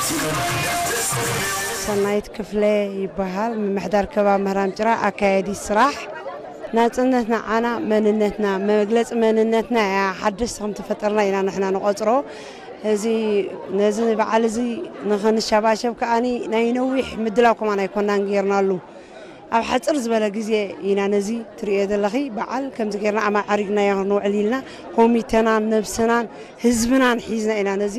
سنايت كفلة يبهال من محضر كباب مهران جرا أكادي سراح ناتنتنا أنا مننتنا مجلس مننتنا حدث هم تفترنا إلى نحن نقصره هذي نزل بعد زي نخن الشباب كأني نينوح مدلاكم أنا يكون نغيرنا له أو حتى أرزبلا جزء إلى نزي تريد اللخي بعد كم ذكرنا أما عرقنا يهرنو علينا قوميتنا نفسنا حزبنا حيزنا إلى نزي